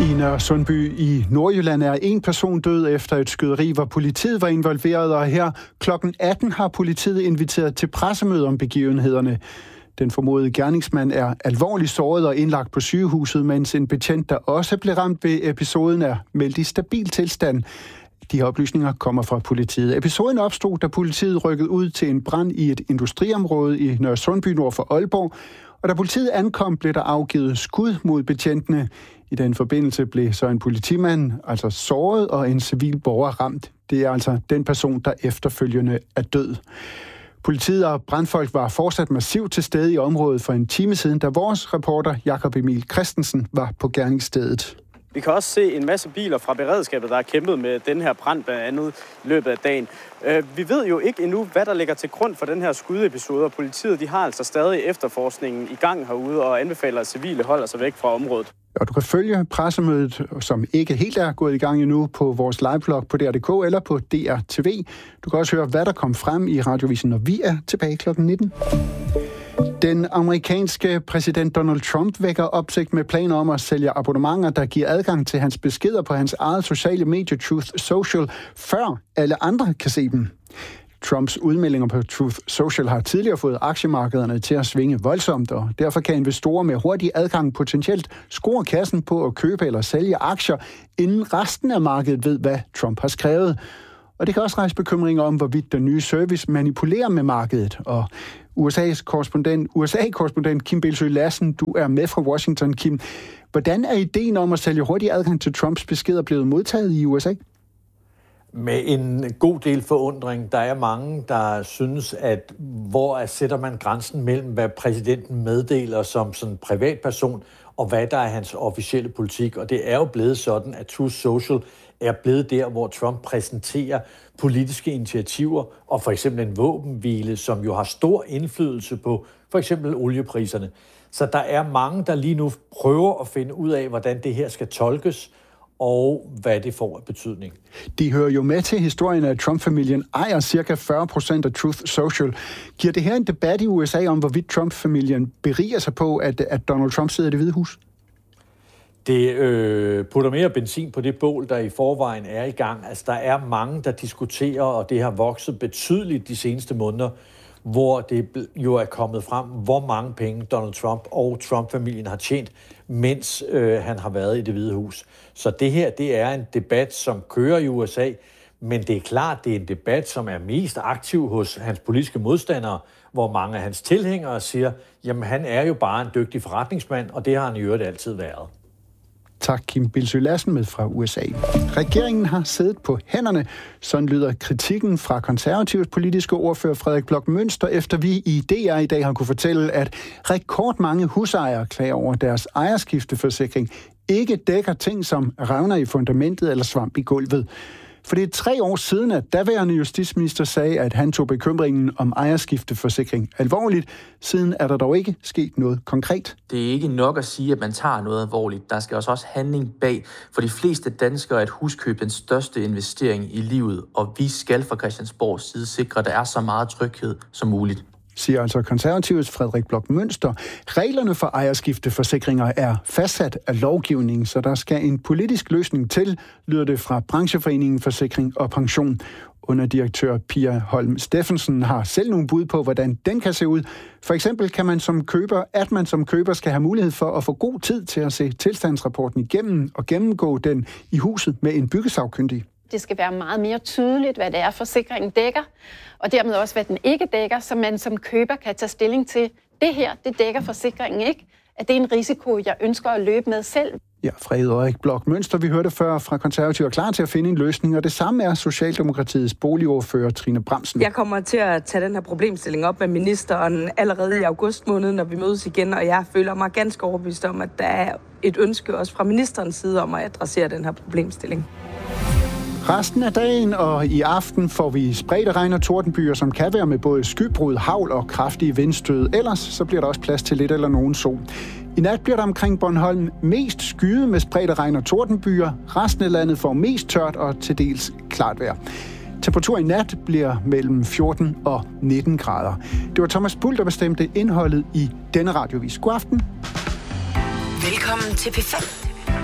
I Nørresundby i Nordjylland er en person død efter et skyderi, hvor politiet var involveret, og her klokken 18 har politiet inviteret til pressemøde om begivenhederne. Den formodede gerningsmand er alvorligt såret og indlagt på sygehuset, mens en betjent, der også blev ramt ved episoden, er meldt i stabil tilstand. De her oplysninger kommer fra politiet. Episoden opstod, da politiet rykkede ud til en brand i et industriområde i Nørresundby nord for Aalborg, og da politiet ankom, blev der afgivet skud mod betjentene. I den forbindelse blev så en politimand altså såret og en civil borger ramt. Det er altså den person, der efterfølgende er død. Politiet og brandfolk var fortsat massivt til stede i området for en time siden, da vores reporter Jakob Emil Christensen var på gerningsstedet. Vi kan også se en masse biler fra beredskabet, der har kæmpet med den her brand blandt andet i løbet af dagen. Vi ved jo ikke endnu, hvad der ligger til grund for den her skudepisode, og politiet de har altså stadig efterforskningen i gang herude og anbefaler, at civile holder sig væk fra området. Og du kan følge pressemødet, som ikke helt er gået i gang endnu, på vores liveblog på DR.dk eller på DR.tv. Du kan også høre, hvad der kom frem i Radiovisen, når vi er tilbage kl. 19. Den amerikanske præsident Donald Trump vækker opsigt med planer om at sælge abonnementer, der giver adgang til hans beskeder på hans eget sociale medie Truth Social, før alle andre kan se dem. Trumps udmeldinger på Truth Social har tidligere fået aktiemarkederne til at svinge voldsomt, og derfor kan investorer med hurtig adgang potentielt score kassen på at købe eller sælge aktier, inden resten af markedet ved, hvad Trump har skrevet. Og det kan også rejse bekymringer om, hvorvidt den nye service manipulerer med markedet. Og USA-korrespondent Kim Bildsøe Lassen, du er med fra Washington, Kim. Hvordan er ideen om at sælge hurtig adgang til Trumps beskeder blevet modtaget i USA? Med en god del forundring. Der er mange, der synes, at hvor sætter man grænsen mellem, hvad præsidenten meddeler som sådan privatperson, og hvad der er hans officielle politik. Og det er jo blevet sådan, at Truth Social er blevet der, hvor Trump præsenterer politiske initiativer, og for eksempel en våbenhvile, som jo har stor indflydelse på for eksempel oliepriserne. Så der er mange, der lige nu prøver at finde ud af, hvordan det her skal tolkes, og hvad det får af betydning. De hører jo med til historien, at Trump-familien ejer ca. 40% af Truth Social. Giver det her en debat i USA om, hvorvidt Trump-familien beriger sig på, at Donald Trump sidder i Det Hvide Hus? Det putter mere benzin på det bål, der i forvejen er i gang. Altså, der er mange, der diskuterer, og det har vokset betydeligt de seneste måneder, hvor det jo er kommet frem, hvor mange penge Donald Trump og Trump-familien har tjent, mens han har været i Det Hvide Hus. Så det her, det er en debat, som kører i USA, men det er klart, det er en debat, som er mest aktiv hos hans politiske modstandere, hvor mange af hans tilhængere siger, jamen han er jo bare en dygtig forretningsmand, og det har han i øvrigt altid været. Tak, Kim Bildsøe Lassen med fra USA. Regeringen har siddet på hænderne. Sådan lyder kritikken fra konservativs politiske ordfører Frederik Bloch Münster, efter vi i DR i dag har kunne fortælle, at rekordmange husejere klager over deres ejerskifteforsikring ikke dækker ting som revner i fundamentet eller svamp i gulvet. For det er 3 år siden, at daværende justitsminister sagde, at han tog bekymringen om ejerskifteforsikring alvorligt. Siden er der dog ikke sket noget konkret. Det er ikke nok at sige, at man tager noget alvorligt. Der skal også handling bag. For de fleste danskere er et huskøb den største investering i livet, og vi skal fra Christiansborgs side sikre, at der er så meget tryghed som muligt. Siger altså konservativets Frederik Bloch Münster. Reglerne for ejerskifteforsikringer er fastsat af lovgivningen, så der skal en politisk løsning til, lyder det fra brancheforeningen Forsikring og Pension. Underdirektør Pia Holm Steffensen har selv nogle bud på, hvordan den kan se ud. For eksempel kan man som køber skal have mulighed for at få god tid til at se tilstandsrapporten igennem og gennemgå den i huset med en byggesagkyndig. Det skal være meget mere tydeligt, hvad det er, forsikringen dækker, og dermed også, hvad den ikke dækker, så man som køber kan tage stilling til, det her, det dækker forsikringen ikke, at det er en risiko, jeg ønsker at løbe med selv. Ja, Frederik Bloch Münster, vi hørte før fra Konservative, er klar til at finde en løsning, og det samme er Socialdemokratiets boligordfører Trine Bramsen. Jeg kommer til at tage den her problemstilling op med ministeren allerede i august måned, når vi mødes igen, og jeg føler mig ganske overbevist om, at der er et ønske også fra ministerens side om at adressere den her problemstilling. Resten af dagen og i aften får vi spredte regn- og tordenbyer, som kan være med både skybrud, hagl og kraftige vindstød. Ellers så bliver der også plads til lidt eller nogen sol. I nat bliver der omkring Bornholm mest skyet med spredte regn- og tordenbyer. Resten af landet får mest tørt og til dels klart vejr. Temperatur i nat bliver mellem 14 og 19 grader. Det var Thomas Bull, der bestemte indholdet i denne radiovis. God aften. Velkommen til P5.